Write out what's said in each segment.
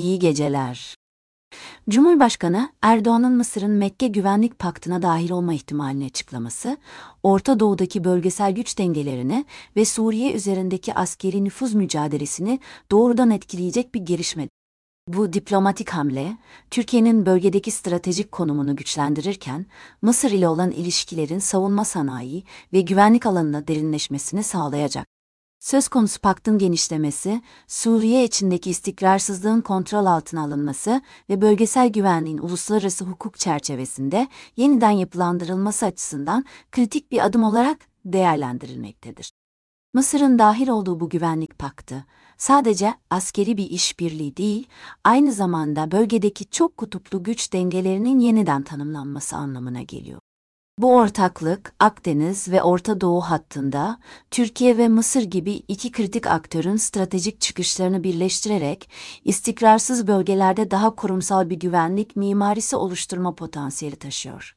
İyi geceler. Cumhurbaşkanı Erdoğan'ın Mısır'ın Mekke Güvenlik Paktı'na dahil olma ihtimalini açıklaması, Orta Doğu'daki bölgesel güç dengelerini ve Suriye üzerindeki askeri nüfuz mücadelesini doğrudan etkileyecek bir gelişme. Bu diplomatik hamle, Türkiye'nin bölgedeki stratejik konumunu güçlendirirken, Mısır ile olan ilişkilerin savunma sanayi ve güvenlik alanına derinleşmesini sağlayacak. Söz konusu paktın genişlemesi, Suriye içindeki istikrarsızlığın kontrol altına alınması ve bölgesel güvenliğin uluslararası hukuk çerçevesinde yeniden yapılandırılması açısından kritik bir adım olarak değerlendirilmektedir. Mısır'ın dahil olduğu bu güvenlik paktı, sadece askeri bir işbirliği değil, aynı zamanda bölgedeki çok kutuplu güç dengelerinin yeniden tanımlanması anlamına geliyor. Bu ortaklık, Akdeniz ve Orta Doğu hattında, Türkiye ve Mısır gibi iki kritik aktörün stratejik çıkışlarını birleştirerek, istikrarsız bölgelerde daha kurumsal bir güvenlik mimarisi oluşturma potansiyeli taşıyor.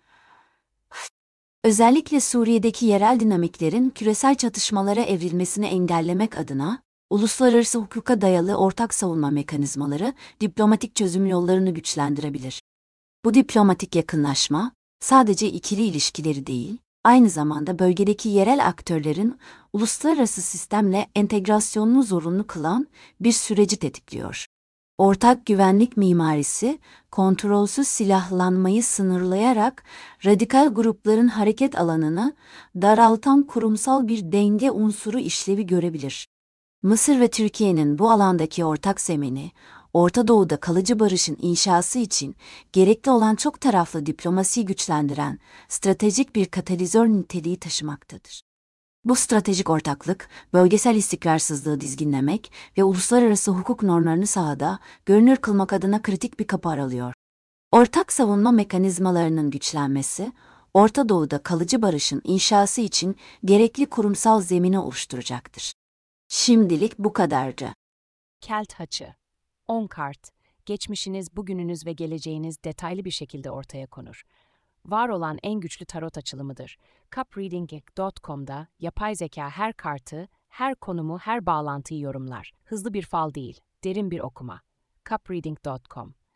Özellikle Suriye'deki yerel dinamiklerin küresel çatışmalara evrilmesini engellemek adına, uluslararası hukuka dayalı ortak savunma mekanizmaları, diplomatik çözüm yollarını güçlendirebilir. Bu diplomatik yakınlaşma, sadece ikili ilişkileri değil, aynı zamanda bölgedeki yerel aktörlerin uluslararası sistemle entegrasyonunu zorunlu kılan bir süreci tetikliyor. Ortak güvenlik mimarisi, kontrolsüz silahlanmayı sınırlayarak radikal grupların hareket alanını daraltan kurumsal bir denge unsuru işlevi görebilir. Mısır ve Türkiye'nin bu alandaki ortak zemini, Orta Doğu'da kalıcı barışın inşası için gerekli olan çok taraflı diplomasiyi güçlendiren stratejik bir katalizör niteliği taşımaktadır. Bu stratejik ortaklık, bölgesel istikrarsızlığı dizginlemek ve uluslararası hukuk normlarını sahada görünür kılmak adına kritik bir kapı aralıyor. Ortak savunma mekanizmalarının güçlenmesi, Orta Doğu'da kalıcı barışın inşası için gerekli kurumsal zemini oluşturacaktır. Şimdilik bu kadardı. Kelt Haçı 10 kart, geçmişiniz, bugününüz ve geleceğiniz detaylı bir şekilde ortaya konur. Var olan en güçlü tarot açılımıdır. Cupreading.com'da yapay zeka her kartı, her konumu, her bağlantıyı yorumlar. Hızlı bir fal değil, derin bir okuma. Cupreading.com